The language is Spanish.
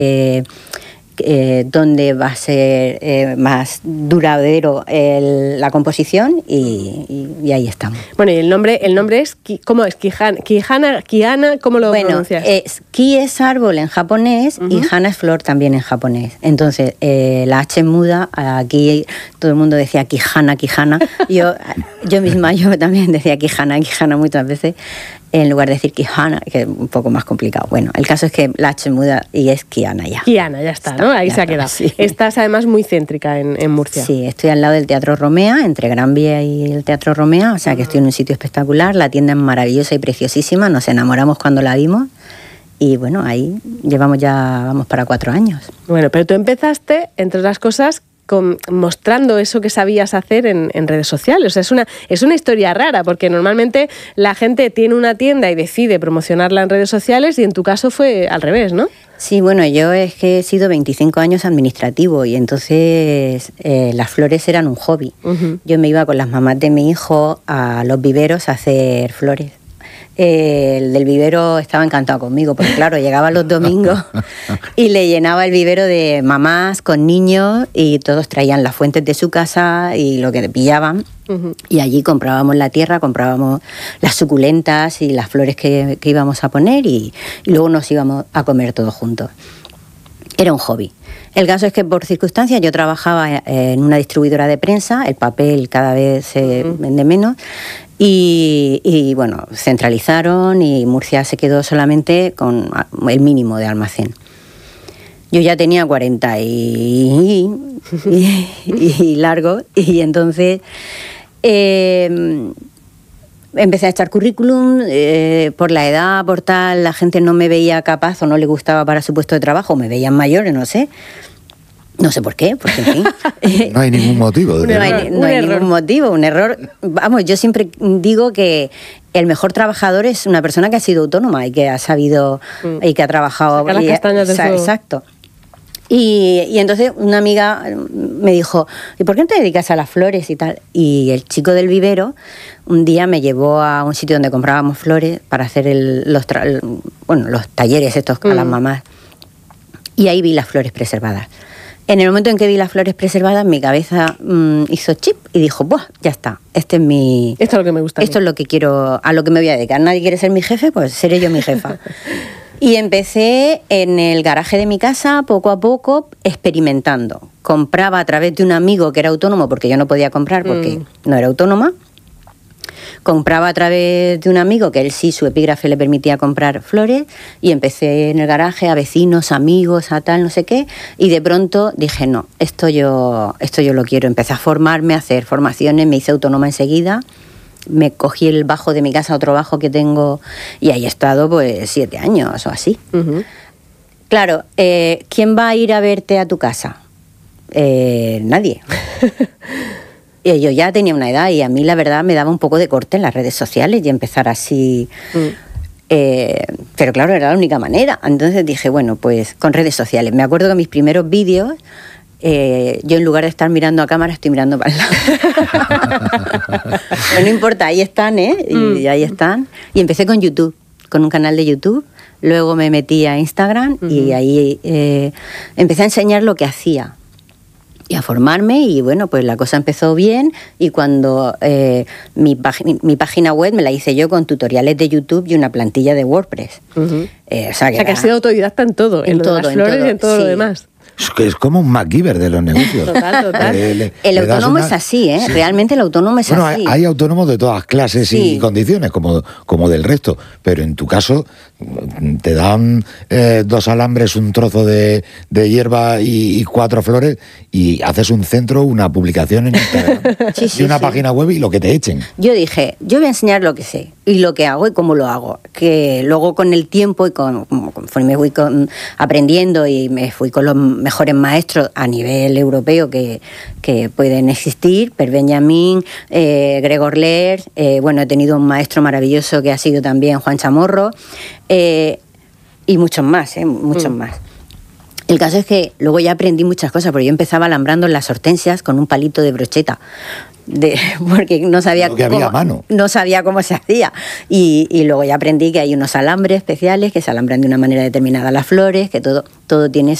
dónde va a ser más duradero la composición y ahí estamos. Bueno, y el nombre es, ¿cómo es? Kiana, ¿cómo lo pronuncias? Ki es árbol en japonés y hana es flor también en japonés. Entonces, la H es muda, aquí todo el mundo decía Kijana. Yo también decía Kijana muchas veces, en lugar de decir Kijana, que es un poco más complicado. Bueno, el caso es que la H es muda y es Kiana ya. Kiana, ya está, ¿no? Ahí se ha quedado. Sí. Estás además muy céntrica en Murcia. Sí, estoy al lado del Teatro Romea, entre Gran Vía y el Teatro Romea, o sea que estoy en un sitio espectacular, la tienda es maravillosa y preciosísima, nos enamoramos cuando la vimos y bueno, ahí vamos para 4 años. Bueno, pero tú empezaste, entre otras cosas, mostrando eso que sabías hacer en redes sociales. O sea, es una historia rara, porque normalmente la gente tiene una tienda y decide promocionarla en redes sociales y en tu caso fue al revés, ¿no? Sí, bueno, yo es que he sido 25 años administrativo y entonces las flores eran un hobby. Yo me iba con las mamás de mi hijo a los viveros a hacer flores. El del vivero estaba encantado conmigo, porque claro, llegaba los domingos y le llenaba el vivero de mamás con niños y todos traían las fuentes de su casa y lo que pillaban. Y allí comprábamos la tierra, comprábamos las suculentas y las flores que íbamos a poner y luego nos íbamos a comer todos juntos. Era un hobby. El caso es que por circunstancias yo trabajaba en una distribuidora de prensa, el papel cada vez se vende menos y bueno, centralizaron y Murcia se quedó solamente con el mínimo de almacén. Yo ya tenía 40 y largo y entonces empecé a echar currículum, por la edad, por tal, la gente no me veía capaz o no le gustaba para su puesto de trabajo, me veían mayor, no sé por qué, porque en fin. No hay ningún motivo. No hay ningún motivo, un error. Vamos, yo siempre digo que el mejor trabajador es una persona que ha sido autónoma y que ha sabido y que ha trabajado. Sacar las castañas del fuego. Exacto. Y entonces una amiga me dijo, ¿y por qué no te dedicas a las flores y tal? Y el chico del vivero un día me llevó a un sitio donde comprábamos flores para hacer los talleres estos a las mamás. Y ahí vi las flores preservadas. En el momento en que vi las flores preservadas, mi cabeza hizo chip y dijo, ¡buah! Ya está, esto es lo que me gusta. Esto es lo que quiero, a lo que me voy a dedicar. Nadie quiere ser mi jefe, pues seré yo mi jefa. Y empecé en el garaje de mi casa, poco a poco, experimentando. Compraba a través de un amigo que era autónomo, porque yo no podía comprar porque no era autónoma. Compraba a través de un amigo, que él sí, su epígrafe le permitía comprar flores, y empecé en el garaje a vecinos, amigos, a tal, no sé qué, y de pronto dije, no, esto yo lo quiero. Empecé a formarme, a hacer formaciones, me hice autónoma enseguida, me cogí el bajo de mi casa, otro bajo que tengo, y ahí he estado pues 7 años o así. Claro, ¿quién va a ir a verte a tu casa? Nadie. Y yo ya tenía una edad y a mí la verdad me daba un poco de corte en las redes sociales y empezar así. Pero claro, era la única manera. Entonces dije, bueno, pues con redes sociales. Me acuerdo que mis primeros vídeos, yo en lugar de estar mirando a cámara, estoy mirando para el lado. Pero no importa, ahí están, Y ahí están. Y empecé con YouTube, con un canal de YouTube. Luego me metí a Instagram y ahí empecé a enseñar lo que hacía. Y a formarme y bueno, pues la cosa empezó bien y cuando mi página web me la hice yo con tutoriales de YouTube y una plantilla de WordPress. O sea que has sido autodidacta en todo, en todo, las flores y en todo lo demás. Es como un MacGyver de los negocios. Total. El autónomo es así, Sí. Realmente el autónomo es así. Hay autónomos de todas clases y condiciones, como del resto, pero en tu caso te dan 2 alambres, un trozo de hierba y 4 flores y haces un centro, una publicación en Instagram y una página web y lo que te echen. Yo dije, yo voy a enseñar lo que sé y lo que hago y cómo lo hago, que luego con el tiempo y conforme me fui aprendiendo y me fui con los mejores maestros a nivel europeo que pueden existir, Per Benjamín, Gregor Lehr, he tenido un maestro maravilloso que ha sido también Juan Chamorro, y muchos más, muchos más. El caso es que luego ya aprendí muchas cosas, porque yo empezaba alambrando las hortensias con un palito de brocheta. porque no sabía lo que había a mano. No sabía cómo se hacía. Y luego ya aprendí que hay unos alambres especiales que se alambran de una manera determinada las flores, que todo tiene